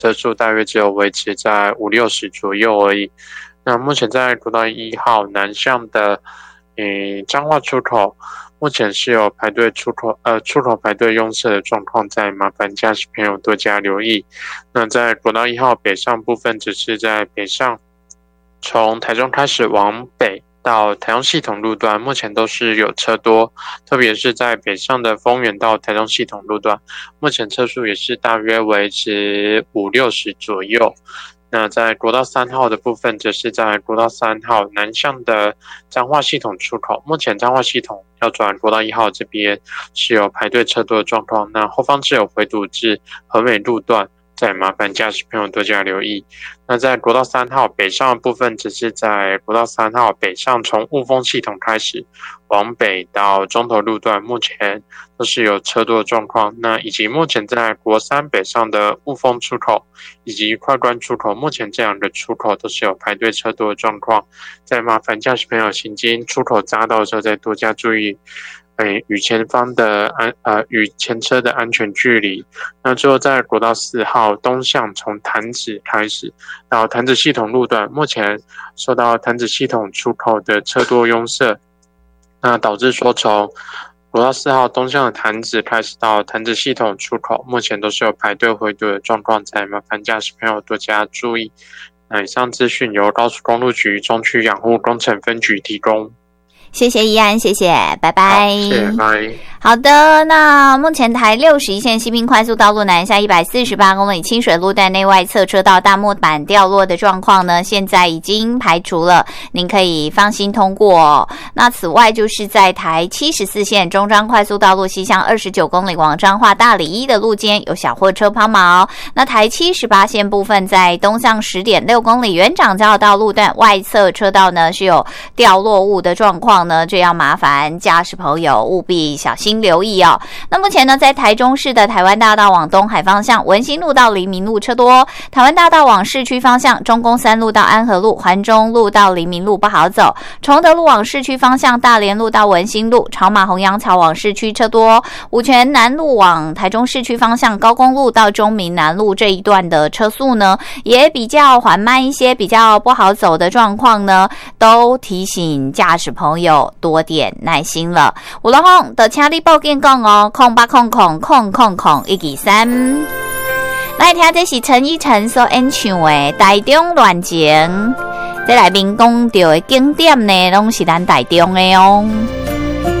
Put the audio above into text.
车速大约只有维持在50-60左右而已。那目前在国道1号南向的彰化出口，目前是有排队出口排队拥塞的状况，在麻烦驾驶朋友多加留意。那在国道1号北上部分，只是在北上从台中开始往北到台中系统路段，目前都是有车多，特别是在北上的丰原到台中系统路段，目前车速也是大约维持50-60左右。那在国道3号的部分，则是在国道3号南向的彰化系统出口，目前彰化系统要转国道1号这边是有排队车多的状况，那后方是有回堵至和美路段，再麻烦驾驶朋友多加留意。那在国道3号北上的部分，只是在国道3号北上从雾峰系统开始往北到中投路段，目前都是有车多的状况。那以及目前在国3北上的雾峰出口以及快关出口，目前这两个出口都是有排队车多的状况。再麻烦驾驶朋友行经出口匝道的时候，再多加注意与前方的与前车的安全距离。那最后在国道4号东向从潭子开始到潭子系统路段，目前受到潭子系统出口的车多拥塞，那导致说从国道4号东向的潭子开始到潭子系统出口，目前都是有排队回堵的状况，再麻烦驾驶朋友多加注意。那以上资讯由高速公路局中区养护工程分局提供。 谢谢宜安，谢谢，拜拜。 谢谢，拜。 好的，那目前台61线西滨快速道路南下148公里清水路段内外侧车道大木板掉落的状况呢，现在已经排除了，您可以放心通过哦。那此外就是在台74线中彰快速道路西向29公里往彰化大里1的路间有小货车抛锚。那台78线部分在东向10.6公里原长交流道路段外侧车道呢是有掉落物的状况呢，这要麻烦驾驶朋友务必小心留意哦。那目前呢，在台中市的台湾大道往东海方向，文心路到黎明路车多；台湾大道往市区方向，中宫3路到安和路、环中路到黎明路不好走；崇德路往市区方向，大连路到文心路、朝马红杨草往市区车多；五权南路往台中市区方向，高公路到中民南路这一段的车速呢，也比较缓慢一些，比较不好走的状况呢，都提醒驾驶朋友多点耐心了。有了吼，就请你报警讲哦，0800000013。来听这是陈依晨所演唱的《台中恋情》，这内面讲到的景点呢，拢是咱台中的哦。